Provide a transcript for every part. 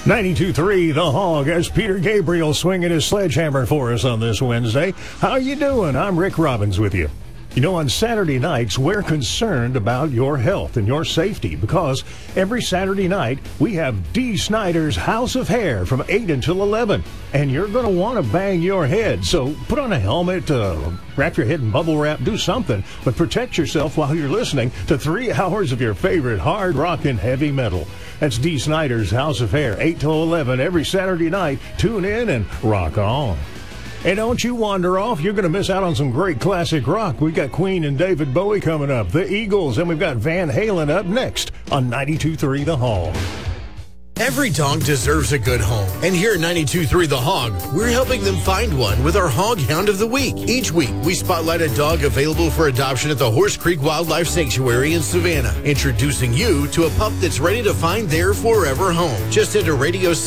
92.3 The Hog as Peter Gabriel swinging his sledgehammer for us on this Wednesday. How you doing? I'm Rick Robbins with you. You know, on Saturday nights, we're concerned about your health and your safety because every Saturday night we have Dee Snider's House of Hair from 8 until 11. And you're going to want to bang your head. So put on a helmet, wrap your head in bubble wrap, do something, but protect yourself while you're listening to 3 hours of your favorite hard rock and heavy metal. That's Dee Snider's House of Hair, 8 till 11 every Saturday night. Tune in and rock on. And don't you wander off. You're going to miss out on some great classic rock. We got Queen and David Bowie coming up, the Eagles, and we've got Van Halen up next on 92.3 The Hog. Every dog deserves a good home. And here at 92.3 The Hog, we're helping them find one with our Hog Hound of the Week. Each week, we spotlight a dog available for adoption at the Horse Creek Wildlife Sanctuary in Savannah, introducing you to a pup that's ready to find their forever home. Just head to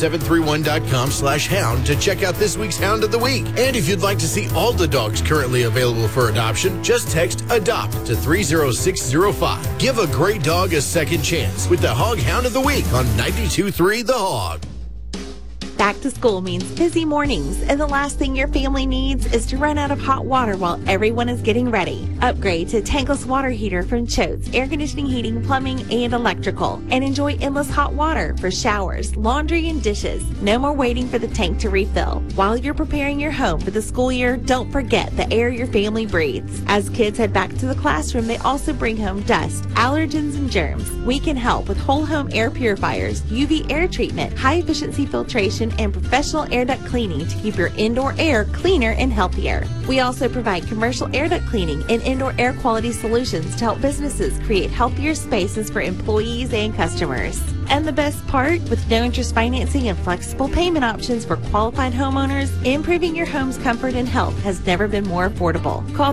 radio731.com/hound to check out this week's Hound of the Week. And if you'd like to see all the dogs currently available for adoption, just text ADOPT to 30605. Give a great dog a second chance with the Hog Hound of the Week on 92.3 The Hog. Back to school means busy mornings, and the last thing your family needs is to run out of hot water while everyone is getting ready. Upgrade to tankless water heater from Choate's Air Conditioning, Heating, Plumbing, and Electrical, and enjoy endless hot water for showers, laundry, and dishes. No more waiting for the tank to refill. While you're preparing your home for the school year, don't forget the air your family breathes. As kids head back to the classroom, they also bring home dust, allergens, and germs. We can help with whole home air purifiers, UV air treatment, high-efficiency filtration, and professional air duct cleaning to keep your indoor air cleaner and healthier. We also provide commercial air duct cleaning and indoor air quality solutions to help businesses create healthier spaces for employees and customers. And the best part, with no interest financing and flexible payment options for qualified homeowners, improving your home's comfort and health has never been more affordable. Call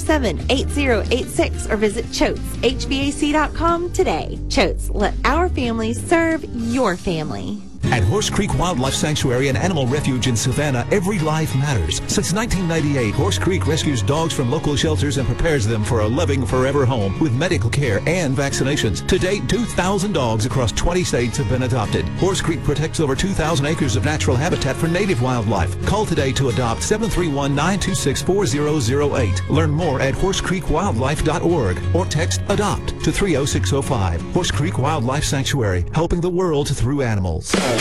347-8086 or visit ChoatesHVAC.com today. Choates, let our family serve your family. At Horse Creek Wildlife Sanctuary and Animal Refuge in Savannah, every life matters. Since 1998, Horse Creek rescues dogs from local shelters and prepares them for a loving forever home with medical care and vaccinations. To date, 2,000 dogs across 20 states have been adopted. Horse Creek protects over 2,000 acres of natural habitat for native wildlife. Call today to adopt 731-926-4008. Learn more at horsecreekwildlife.org or text ADOPT to 30605. Horse Creek Wildlife Sanctuary, helping the world through animals.